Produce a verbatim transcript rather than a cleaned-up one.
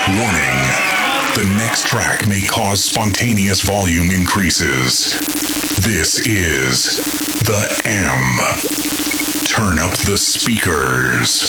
Warning. The next track may cause spontaneous volume increases. This is the M. Turn up the speakers.